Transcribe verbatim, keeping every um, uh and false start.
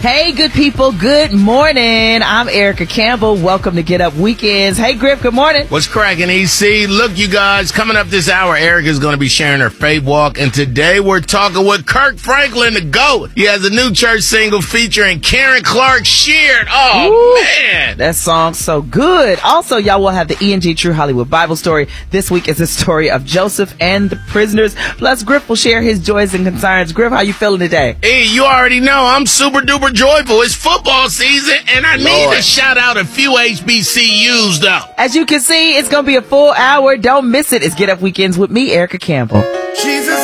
Hey, good people. Good morning. I'm Erica Campbell. Welcome to Get Up Weekends. Hey, Griff. Good morning. What's cracking, E C? Look, you guys, coming up this hour, Erica's going to be sharing her faith walk. And today we're talking with Kirk Franklin, the GOAT. He has a new church single featuring Karen Clark Sheard. Oh, Ooh, man. That song's so good. Also, y'all will have the E and G True Hollywood Bible story. This week is the story of Joseph and the prisoners. Plus, Griff will share his joys and concerns. Griff, how you feeling today? Hey, you already know I'm super duper joyful. It's football season, and I Lord. need to shout out a few H B C Us, though. As you can see, it's going to be a full hour. Don't miss it. It's Get Up Weekends with me, Erica Campbell. Jesus